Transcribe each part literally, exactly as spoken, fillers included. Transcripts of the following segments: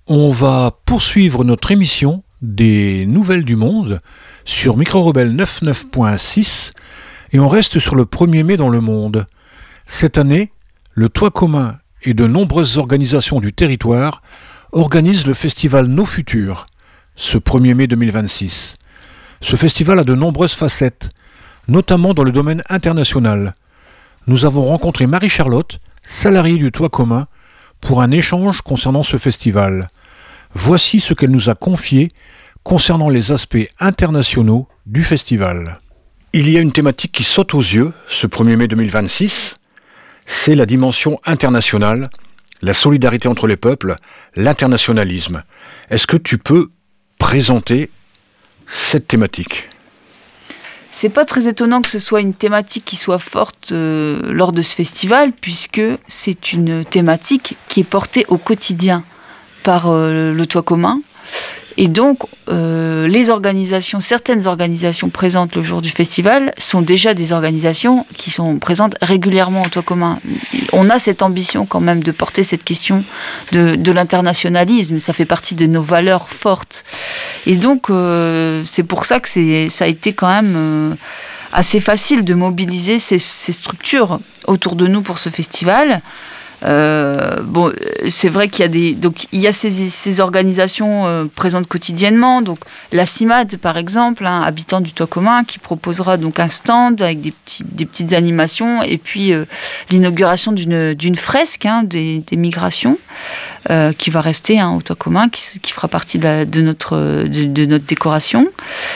On va poursuivre notre émission des Nouvelles du Monde sur Micro Rebelle quatre-vingt-neuf point six et on reste sur le premier mai dans le monde. Cette année, le Toit commun et de nombreuses organisations du territoire organisent le festival Nos Futurs, ce premier mai deux mille vingt-six. Ce festival a de nombreuses facettes, notamment dans le domaine international. Nous avons rencontré Marie-Charlotte, salariée du Toit commun, pour un échange concernant ce festival. Voici ce qu'elle nous a confié concernant les aspects internationaux du festival. Il y a une thématique qui saute aux yeux ce premier mai deux mille vingt-six, c'est la dimension internationale, la solidarité entre les peuples, l'internationalisme. Est-ce que tu peux présenter cette thématique ? C'est pas très étonnant que ce soit une thématique qui soit forte euh, lors de ce festival, puisque c'est une thématique qui est portée au quotidien par euh, le Toit commun. Et donc, euh, les organisations, certaines organisations présentes le jour du festival sont déjà des organisations qui sont présentes régulièrement au Toit commun. On a cette ambition quand même de porter cette question de, de l'internationalisme. Ça fait partie de nos valeurs fortes. Et donc, euh, c'est pour ça que c'est, ça a été quand même euh, assez facile de mobiliser ces, ces structures autour de nous pour ce festival. Euh, bon, c'est vrai qu'il y a des, donc il y a ces, ces organisations euh, présentes quotidiennement. Donc la CIMAD, par exemple, hein, habitant du Toit commun, qui proposera donc un stand avec des, petits, des petites animations et puis euh, l'inauguration d'une, d'une fresque hein, des, des migrations euh, qui va rester hein, au Toit commun, qui, qui fera partie de, la, de notre de, de notre décoration.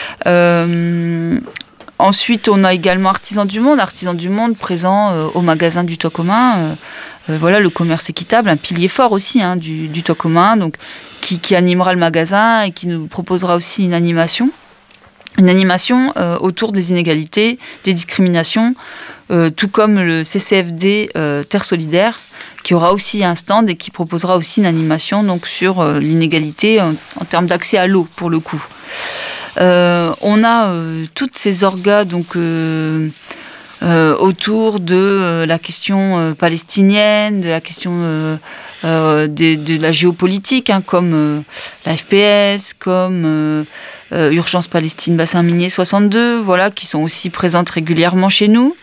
Euh, Ensuite, on a également Artisans du Monde, Artisans du Monde présent euh, au magasin du Toit commun. Euh, euh, voilà, le commerce équitable, un pilier fort aussi hein, du, du Toit commun, donc, qui, qui animera le magasin et qui nous proposera aussi une animation. Une animation euh, autour des inégalités, des discriminations, euh, tout comme le C C F D euh, Terre Solidaire, qui aura aussi un stand et qui proposera aussi une animation donc, sur euh, l'inégalité en, en termes d'accès à l'eau, pour le coup. Euh, on a euh, toutes ces orgas donc euh, euh, autour de euh, la question euh, palestinienne, de la question euh, euh, de, de la géopolitique, hein, comme euh, la F P S, comme euh, euh, Urgence Palestine Bassin Minier soixante-deux, voilà, qui sont aussi présentes régulièrement chez nous.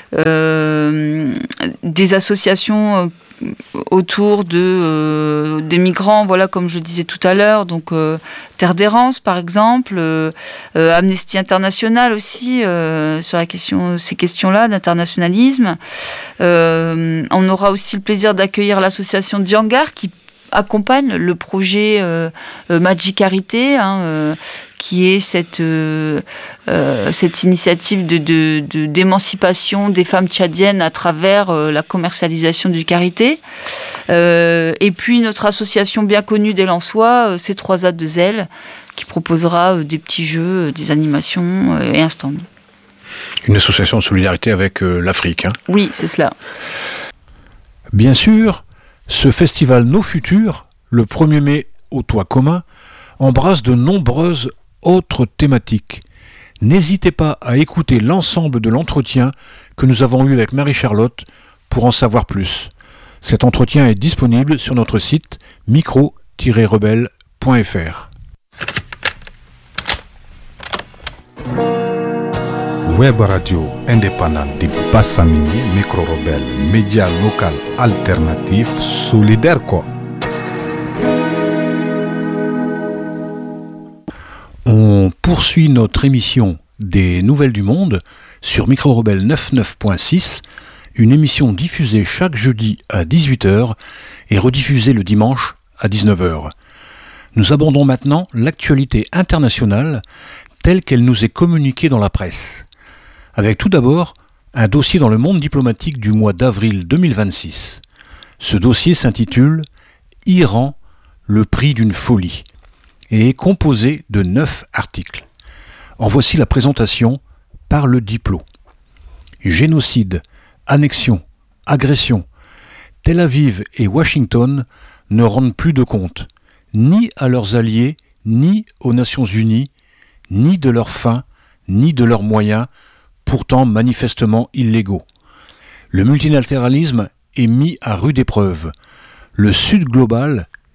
Euh, des associations euh, autour de, euh, des migrants, voilà, comme je disais tout à l'heure, donc euh, Terre d'Errance par exemple, euh, euh, Amnesty International aussi, euh, sur la question, ces questions-là d'internationalisme. Euh, on aura aussi le plaisir d'accueillir l'association Diangar qui accompagne le projet euh, euh, Magicarité, hein, euh, qui est cette, euh, euh, cette initiative de, de, de, d'émancipation des femmes tchadiennes à travers euh, la commercialisation du karité. Euh, et puis notre association bien connue des Lensois, euh, C trois A deux L, qui proposera euh, des petits jeux, euh, des animations euh, et un stand. Une association de solidarité avec euh, l'Afrique. Hein. Oui, c'est cela. Bien sûr, ce festival Nos Futurs, le premier mai au Toit commun, embrasse de nombreuses autres thématiques. N'hésitez pas à écouter l'ensemble de l'entretien que nous avons eu avec Marie-Charlotte pour en savoir plus. Cet entretien est disponible sur notre site micro tiret rebelle point f r. Web radio indépendante de Bassamini, Micro Rebelle, média local alternatif, solidaire quoi. On poursuit notre émission des Nouvelles du Monde sur Micro Rebelle quatre-vingt-neuf point six, une émission diffusée chaque jeudi à dix-huit heures et rediffusée le dimanche à dix-neuf heures. Nous abordons maintenant l'actualité internationale telle qu'elle nous est communiquée dans la presse. Avec tout d'abord un dossier dans le monde diplomatique du mois d'avril deux mille vingt-six. Ce dossier s'intitule « Iran, le prix d'une folie » et est composé de neuf articles. En voici la présentation par le Diplo. Génocide, annexion, agression. Tel Aviv et Washington ne rendent plus de compte, ni à leurs alliés, ni aux Nations Unies, ni de leurs fins, ni de leurs moyens, pourtant manifestement illégaux. Le multilatéralisme est mis à rude épreuve. Le Sud global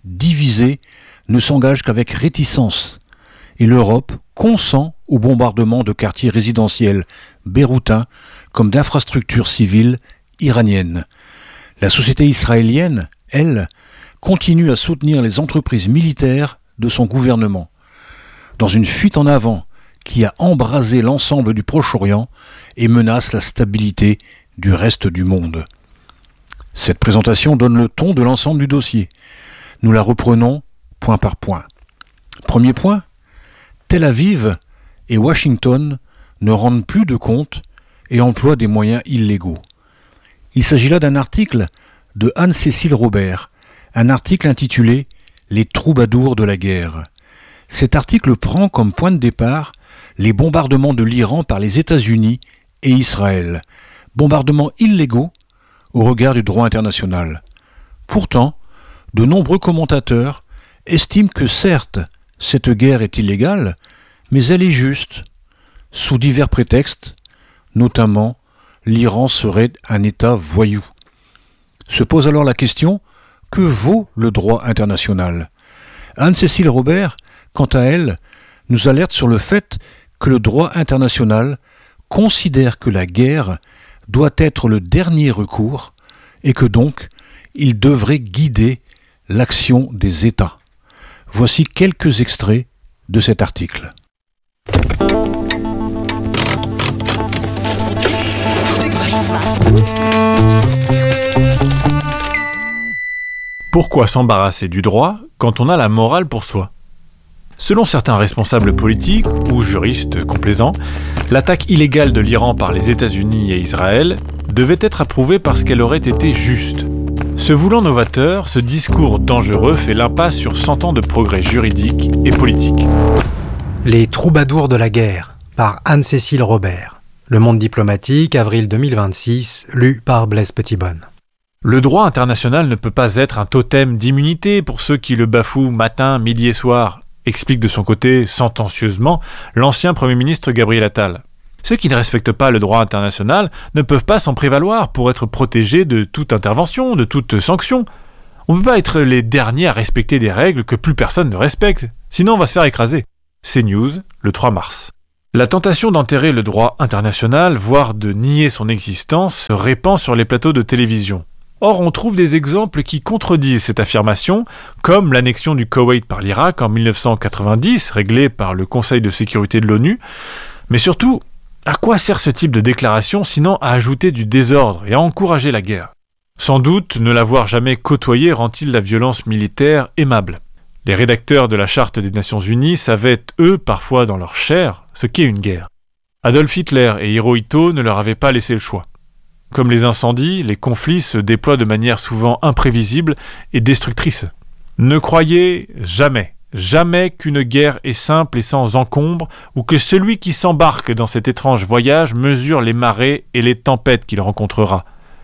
divisée, ne s'engage qu'avec réticence, et l'Europe consent au bombardement de quartiers résidentiels beyrouthins comme d'infrastructures civiles iraniennes. La société israélienne, elle, continue à soutenir les entreprises militaires de son gouvernement. Dans une fuite en avant qui a embrasé l'ensemble du Proche-Orient et menace la stabilité du reste du monde. Cette présentation donne le ton de l'ensemble du dossier. Nous la reprenons point par point. Premier point, Tel Aviv et Washington ne rendent plus de compte et emploient des moyens illégaux. Il s'agit là d'un article de Anne-Cécile Robert, un article intitulé « Les troubadours de la guerre ». Cet article prend comme point de départ les bombardements de l'Iran par les États-Unis et Israël, bombardements illégaux au regard du droit international. Pourtant, de nombreux commentateurs estiment que certes, cette guerre est illégale, mais elle est juste, sous divers prétextes, notamment l'Iran serait un État voyou. Se pose alors la question, que vaut le droit international ? Anne-Cécile Robert, quant à elle, nous alerte sur le fait que le droit international considère que la guerre doit être le dernier recours et que donc il devrait guider l'action des États. Voici quelques extraits de cet article. Pourquoi s'embarrasser du droit quand on a la morale pour soi ? Selon certains responsables politiques ou juristes complaisants, l'attaque illégale de l'Iran par les États-Unis et Israël devait être approuvée parce qu'elle aurait été juste. Se voulant novateur, ce discours dangereux fait l'impasse sur cent ans de progrès juridiques et politiques. Les troubadours de la guerre, par Anne-Cécile Robert. Le Monde diplomatique, avril deux mille vingt-six, lu par Blaise Petitbonne. Le droit international ne peut pas être un totem d'immunité pour ceux qui le bafouent matin, midi et soir, explique de son côté, sentencieusement, l'ancien Premier ministre Gabriel Attal. Ceux qui ne respectent pas le droit international ne peuvent pas s'en prévaloir pour être protégés de toute intervention, de toute sanction. On ne peut pas être les derniers à respecter des règles que plus personne ne respecte, sinon on va se faire écraser. CNews, le trois mars. La tentation d'enterrer le droit international, voire de nier son existence, se répand sur les plateaux de télévision. Or, on trouve des exemples qui contredisent cette affirmation, comme l'annexion du Koweït par l'Irak en dix-neuf cent quatre-vingt-dix, réglée par le Conseil de sécurité de l'ONU, mais surtout, à quoi sert ce type de déclaration sinon à ajouter du désordre et à encourager la guerre ? Sans doute, ne l'avoir jamais côtoyé rend-il la violence militaire aimable. Les rédacteurs de la Charte des Nations Unies savaient, eux, parfois dans leur chair, ce qu'est une guerre. Adolf Hitler et Hirohito ne leur avaient pas laissé le choix. Comme les incendies, les conflits se déploient de manière souvent imprévisible et destructrice. Ne croyez jamais, jamais qu'une guerre est simple et sans encombre, ou que celui qui s'embarque dans cet étrange voyage mesure les marées et les tempêtes qu'il rencontrera.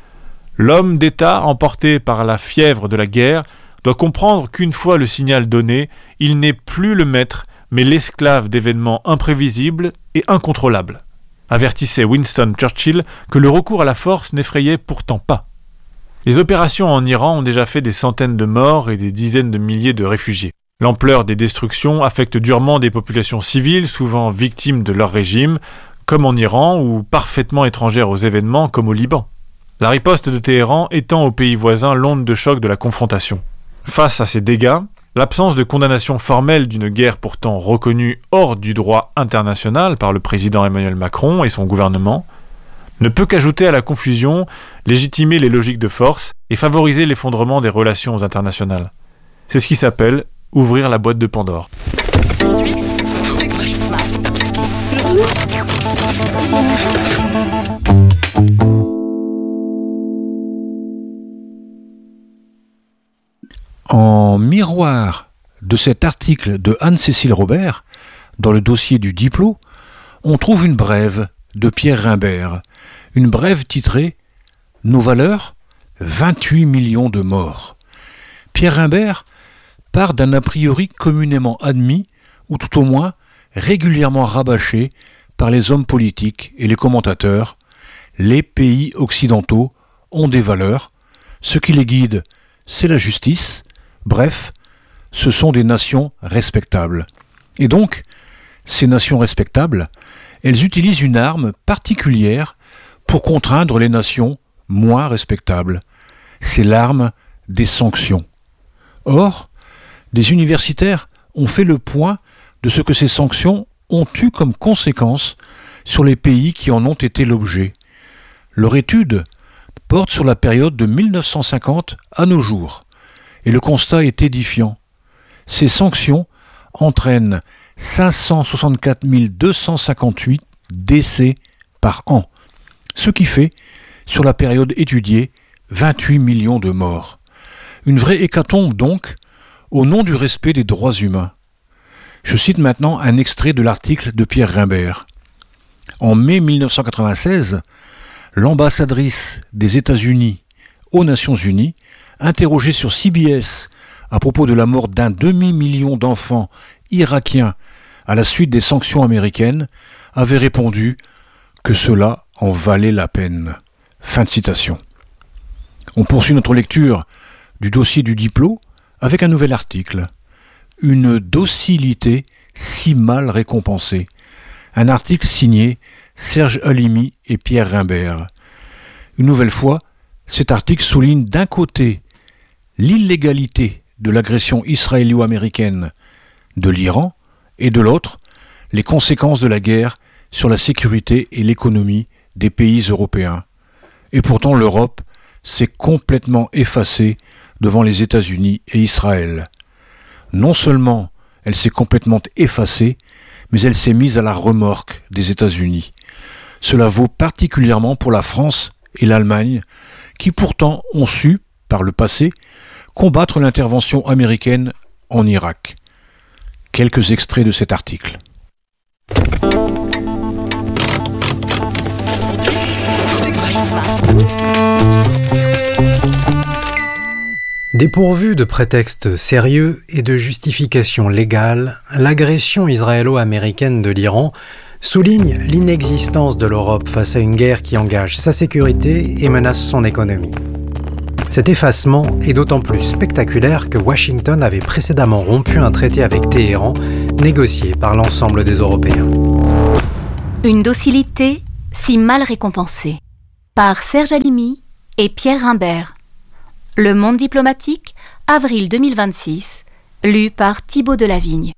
L'homme d'État, emporté par la fièvre de la guerre, doit comprendre qu'une fois le signal donné, il n'est plus le maître, mais l'esclave d'événements imprévisibles et incontrôlables. Avertissait Winston Churchill que le recours à la force n'effrayait pourtant pas. Les opérations en Iran ont déjà fait des centaines de morts et des dizaines de milliers de réfugiés. L'ampleur des destructions affecte durement des populations civiles, souvent victimes de leur régime, comme en Iran ou parfaitement étrangères aux événements, comme au Liban. La riposte de Téhéran étend aux pays voisins l'onde de choc de la confrontation. Face à ces dégâts, l'absence de condamnation formelle d'une guerre pourtant reconnue hors du droit international par le président Emmanuel Macron et son gouvernement ne peut qu'ajouter à la confusion, légitimer les logiques de force et favoriser l'effondrement des relations internationales. C'est ce qui s'appelle ouvrir la boîte de Pandore. En miroir de cet article de Anne-Cécile Robert, dans le dossier du Diplo, on trouve une brève de Pierre Rimbert, une brève titrée « Nos valeurs, vingt-huit millions de morts ». Pierre Rimbert part d'un a priori communément admis, ou tout au moins régulièrement rabâché par les hommes politiques et les commentateurs. Les pays occidentaux ont des valeurs, ce qui les guide, c'est la justice. Bref, ce sont des nations respectables. Et donc, ces nations respectables, elles utilisent une arme particulière pour contraindre les nations moins respectables. C'est l'arme des sanctions. Or, des universitaires ont fait le point de ce que ces sanctions ont eu comme conséquence sur les pays qui en ont été l'objet. Leur étude porte sur la période de mille neuf cent cinquante à nos jours, et le constat est édifiant. Ces sanctions entraînent cinq cent soixante-quatre mille deux cent cinquante-huit décès par an, ce qui fait, sur la période étudiée, vingt-huit millions de morts. Une vraie hécatombe donc, au nom du respect des droits humains. Je cite maintenant un extrait de l'article de Pierre Rimbert. En mai mille neuf cent quatre-vingt-seize, l'ambassadrice des États-Unis aux Nations Unies, interrogée sur C B S à propos de la mort d'un demi-million d'enfants irakiens à la suite des sanctions américaines, avait répondu que cela en valait la peine. Fin de citation. On poursuit notre lecture du dossier du Diplo avec un nouvel article. Une docilité si mal récompensée. Un article signé Serge Halimi et Pierre Rimbert. Une nouvelle fois, cet article souligne d'un côté l'illégalité de l'agression israélo-américaine de l'Iran et de l'autre les conséquences de la guerre sur la sécurité et l'économie des pays européens. Et pourtant l'Europe s'est complètement effacée devant les États-Unis et Israël. Non seulement elle s'est complètement effacée, mais elle s'est mise à la remorque des États-Unis. Cela vaut particulièrement pour la France et l'Allemagne, qui pourtant ont su, par le passé, combattre l'intervention américaine en Irak. Quelques extraits de cet article. Dépourvue de prétextes sérieux et de justifications légales, l'agression israélo-américaine de l'Iran souligne l'inexistence de l'Europe face à une guerre qui engage sa sécurité et menace son économie. Cet effacement est d'autant plus spectaculaire que Washington avait précédemment rompu un traité avec Téhéran, négocié par l'ensemble des Européens. Une docilité si mal récompensée. Par Serge Halimi et Pierre Rimbert. Le Monde diplomatique, avril deux mille vingt-six, lu par Thibaut Delavigne.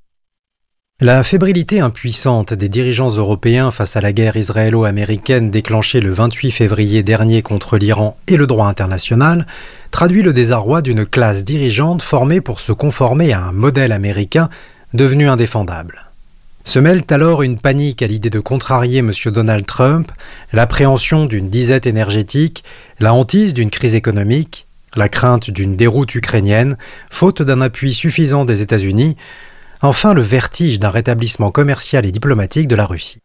La fébrilité impuissante des dirigeants européens face à la guerre israélo-américaine déclenchée le vingt-huit février dernier contre l'Iran et le droit international traduit le désarroi d'une classe dirigeante formée pour se conformer à un modèle américain devenu indéfendable. Se mêlent alors une panique à l'idée de contrarier M. Donald Trump, l'appréhension d'une disette énergétique, la hantise d'une crise économique, la crainte d'une déroute ukrainienne, faute d'un appui suffisant des États-Unis, enfin le vertige d'un rétablissement commercial et diplomatique de la Russie.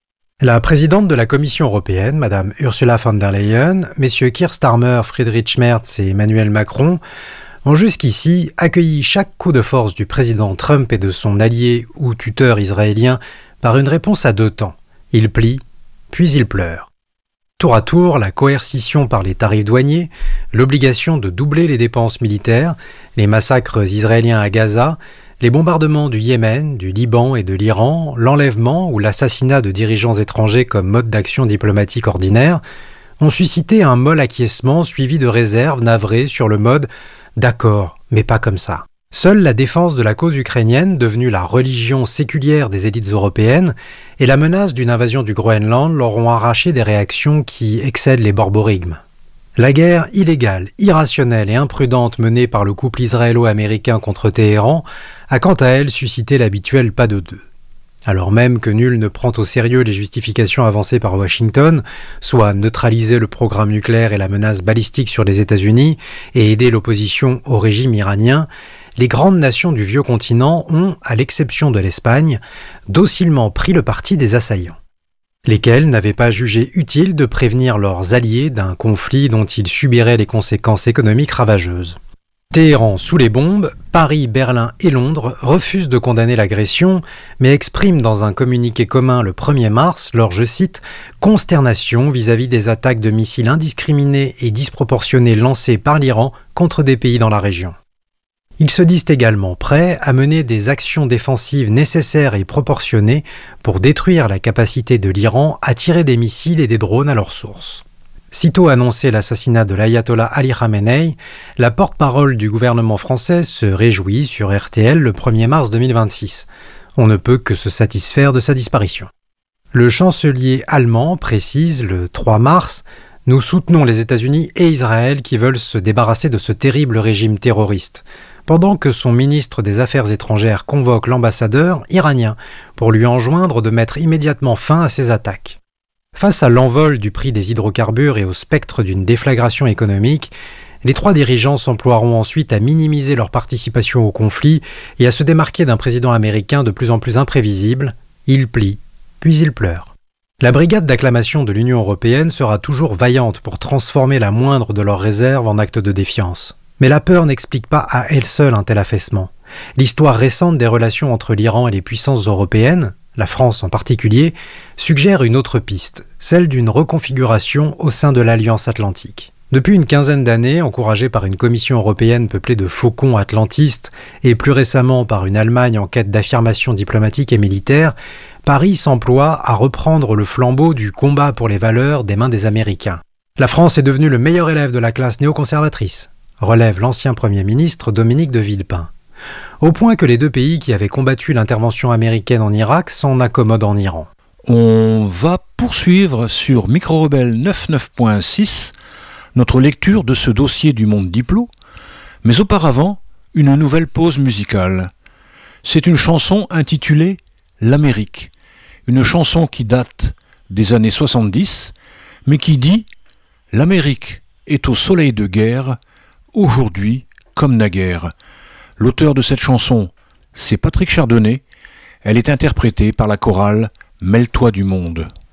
La présidente de la Commission européenne, Mme Ursula von der Leyen, messieurs Keir Starmer, Friedrich Merz et Emmanuel Macron, ont jusqu'ici accueilli chaque coup de force du président Trump et de son allié ou tuteur israélien par une réponse à deux temps. Il plie, puis il pleure. Tour à tour, la coercition par les tarifs douaniers, l'obligation de doubler les dépenses militaires, les massacres israéliens à Gaza, les bombardements du Yémen, du Liban et de l'Iran, l'enlèvement ou l'assassinat de dirigeants étrangers comme mode d'action diplomatique ordinaire, ont suscité un molle acquiescement suivi de réserves navrées sur le mode « d'accord, mais pas comme ça ». Seule la défense de la cause ukrainienne, devenue la religion séculière des élites européennes, et la menace d'une invasion du Groenland leur ont arraché des réactions qui excèdent les borborigmes. La guerre illégale, irrationnelle et imprudente menée par le couple israélo-américain contre Téhéran a quant à elle suscité l'habituel pas de deux. Alors même que nul ne prend au sérieux les justifications avancées par Washington, soit neutraliser le programme nucléaire et la menace balistique sur les États-Unis et aider l'opposition au régime iranien, les grandes nations du vieux continent ont, à l'exception de l'Espagne, docilement pris le parti des assaillants, lesquels n'avaient pas jugé utile de prévenir leurs alliés d'un conflit dont ils subiraient les conséquences économiques ravageuses. Téhéran sous les bombes, Paris, Berlin et Londres refusent de condamner l'agression, mais expriment dans un communiqué commun le premier mars leur, je cite, « consternation vis-à-vis des attaques de missiles indiscriminées et disproportionnées lancées par l'Iran contre des pays dans la région ». Ils se disent également prêts à mener des actions défensives nécessaires et proportionnées pour détruire la capacité de l'Iran à tirer des missiles et des drones à leur source. Sitôt annoncé l'assassinat de l'ayatollah Ali Khamenei, la porte-parole du gouvernement français se réjouit sur R T L le premier mars deux mille vingt-six. On ne peut que se satisfaire de sa disparition. Le chancelier allemand précise le trois mars « Nous soutenons les États-Unis et Israël qui veulent se débarrasser de ce terrible régime terroriste », pendant que son ministre des Affaires étrangères convoque l'ambassadeur iranien pour lui enjoindre de mettre immédiatement fin à ces attaques. Face à l'envol du prix des hydrocarbures et au spectre d'une déflagration économique, les trois dirigeants s'emploieront ensuite à minimiser leur participation au conflit et à se démarquer d'un président américain de plus en plus imprévisible. Il plie, puis il pleure. La brigade d'acclamation de l'Union européenne sera toujours vaillante pour transformer la moindre de leurs réserves en acte de défiance. Mais la peur n'explique pas à elle seule un tel affaissement. L'histoire récente des relations entre l'Iran et les puissances européennes, la France en particulier, suggère une autre piste, celle d'une reconfiguration au sein de l'Alliance atlantique. Depuis une quinzaine d'années, encouragée par une commission européenne peuplée de faucons atlantistes et plus récemment par une Allemagne en quête d'affirmation diplomatique et militaire, Paris s'emploie à reprendre le flambeau du combat pour les valeurs des mains des Américains. La France est devenue le meilleur élève de la classe néoconservatrice, relève l'ancien Premier ministre Dominique de Villepin. Au point que les deux pays qui avaient combattu l'intervention américaine en Irak s'en accommodent en Iran. On va poursuivre sur Micro Rebelle quatre-vingt-neuf point six notre lecture de ce dossier du Monde Diplo, mais auparavant, une nouvelle pause musicale. C'est une chanson intitulée « L'Amérique », une chanson qui date des années soixante-dix, mais qui dit « L'Amérique est au soleil de guerre, aujourd'hui comme naguère ». L'auteur de cette chanson, c'est Patrick Chardonnay. Elle est interprétée par la chorale Mêle-toi du monde.